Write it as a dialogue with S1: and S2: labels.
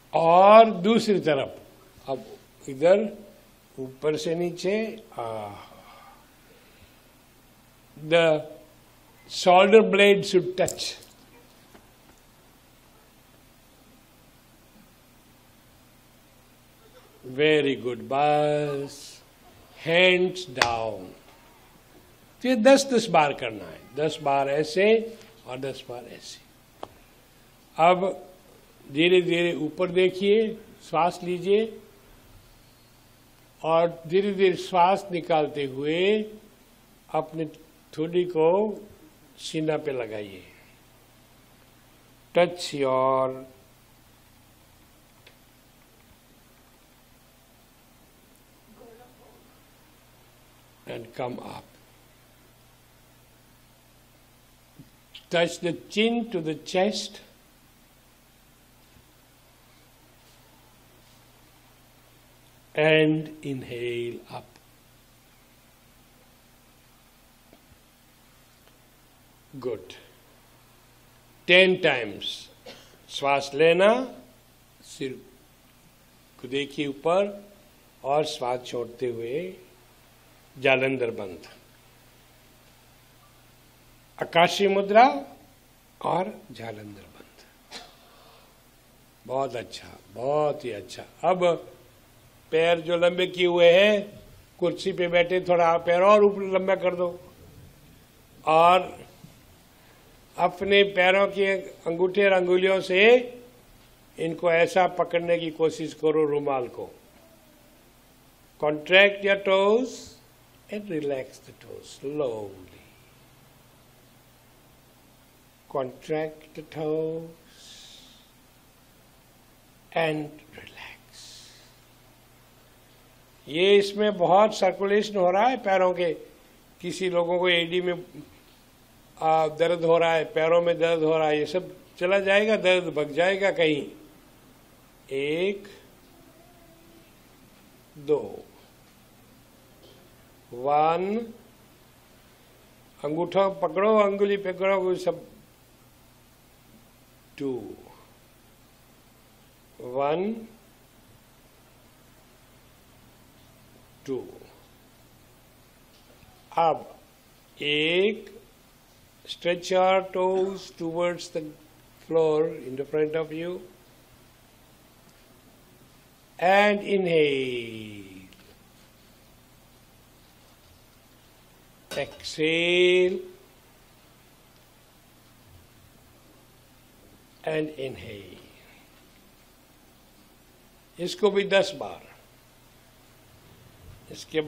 S1: और दूसरी तरफ अब इधर ऊपर से नीचे the shoulder blade should touch. Very good. बस hands down. तो ये 10-10 बार करना है, 10 बार ऐसे और 10 बार ऐसे। अब धीरे धीरे ऊपर देखिए, श्वास लीजिए और धीरे धीरे श्वास निकालते हुए अपने थोड़ी को सीना पे लगाइए। Touch your and come up. Touch the chin to the chest. And inhale up. Good. 10 times. श्वास लेना, सिर को देखिए ऊपर और श्वास छोड़ते हुए जालंधर बंद। आकाशीय मुद्रा और जालंधर बंद। बहुत अच्छा, बहुत ही अच्छा। अब पैर जो लंबे किए हुए हैं, कुर्सी पे बैठे थोड़ा पैर और ऊपर लंबा कर दो और अपने पैरों के अंगूठे और अंगुलियों से इनको ऐसा पकड़ने की कोशिश करो रुमाल को। Contract your toes and relax the toes slowly. Contract the toes and relax. ये इसमें बहुत सर्कुलेशन हो रहा है पैरों के। किसी लोगों को एडी में दर्द हो रहा है, पैरों में दर्द हो रहा है, ये सब चला जाएगा, दर्द भग जाएगा कहीं। 1 2 1 अंगूठा पकड़ो, अंगुली पकड़ो, सब 2 1 2। अब 1 stretch your toes towards the floor in the front of you and inhale. Exhale and inhale. इसको भी 10 बार। इसके